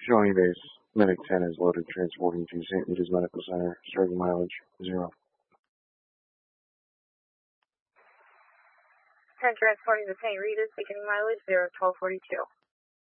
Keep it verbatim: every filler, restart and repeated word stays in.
Shawnee Base, Medic ten is loaded, transporting to Saint Rita's Medical Center, starting mileage zero. ten transporting to Saint Rita's, beginning mileage zero, twelve forty-two.